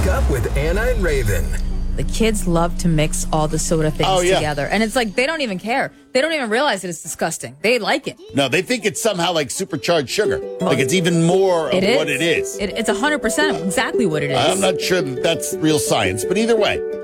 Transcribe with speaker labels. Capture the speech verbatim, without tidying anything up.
Speaker 1: Wake Up with Anna and Raven.
Speaker 2: The kids love to mix all the soda things
Speaker 3: Oh, yeah.
Speaker 2: together. And it's like, they don't even care. They don't even realize that it's disgusting. They like it.
Speaker 3: No, they think it's somehow like supercharged sugar. Like it's even more of
Speaker 2: It is.
Speaker 3: what it is.
Speaker 2: It, it's one hundred percent exactly what it is.
Speaker 3: I'm not sure that that's real science, but either way,